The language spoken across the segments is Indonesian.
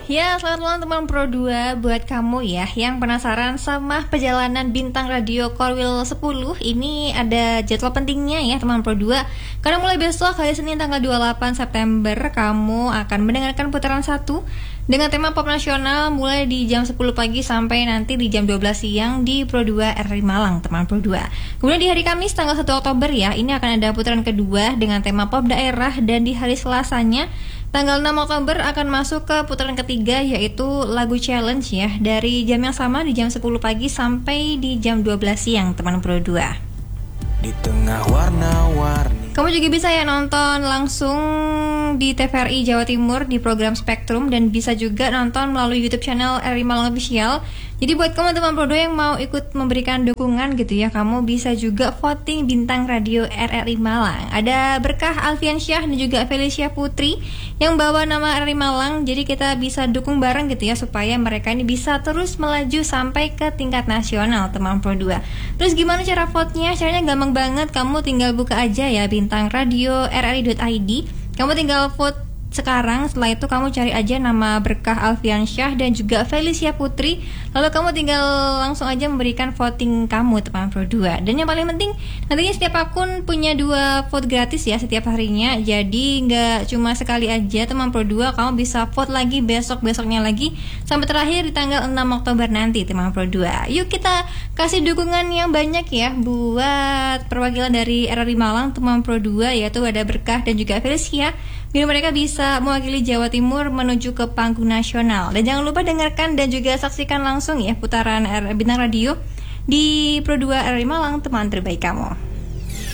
Ya, selamat malam teman Pro 2 buat kamu ya yang penasaran sama perjalanan bintang radio Korwil 10. Ini ada jadwal pentingnya ya teman Pro 2. Karena mulai besok hari Senin tanggal 28 September kamu akan mendengarkan putaran 1 dengan tema pop nasional mulai di jam 10 pagi sampai nanti di jam 12 siang di Pro 2 RRI Malang teman Pro 2. Kemudian di hari Kamis tanggal 1 Oktober ya, ini akan ada putaran kedua dengan tema pop daerah, dan di hari Selasanya tanggal 6 Oktober akan masuk ke putaran ketiga yaitu lagu challenge ya, dari jam yang sama di jam 10 pagi sampai di jam 12 siang teman Pro 2. Di tengah warna-warni. Kamu juga bisa ya nonton langsung di TVRI Jawa Timur di program Spektrum, dan bisa juga nonton melalui YouTube channel RRI Malang Official. Jadi buat kamu teman Pro 2 yang mau ikut memberikan dukungan gitu ya, kamu bisa juga voting bintang radio RRI Malang. Ada Berkah Alfiansyah dan juga Felicia Putri yang bawa nama RRI Malang. Jadi kita bisa dukung bareng gitu ya supaya mereka ini bisa terus melaju sampai ke tingkat nasional teman Pro 2. Terus gimana cara vote-nya? Caranya gampang banget, kamu tinggal buka aja ya bintang radio rri.id. Kamu tinggal vote sekarang. Setelah itu kamu cari aja nama Berkah Alfiansyah dan juga Felicia Putri. Lalu kamu tinggal langsung aja memberikan voting kamu teman Pro 2. Dan yang paling penting, nantinya setiap akun punya 2 vote gratis ya setiap harinya. Jadi nggak cuma sekali aja teman Pro 2, kamu bisa vote lagi besok-besoknya lagi sampai terakhir di tanggal 6 Oktober nanti teman Pro 2. Yuk kita kasih dukungan yang banyak ya buat perwakilan dari RRI Malang teman Pro 2, yaitu ada Berkah dan juga Felicia, biar mereka bisa mewakili Jawa Timur menuju ke panggung nasional. Dan jangan lupa dengarkan dan juga saksikan langsung ya putaran bintang radio di Pro 2 RRI Malang, teman terbaik kamu.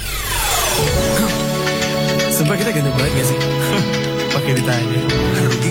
Sumpah kita ganteng banget gak sih? Pakai ditanya. Rugi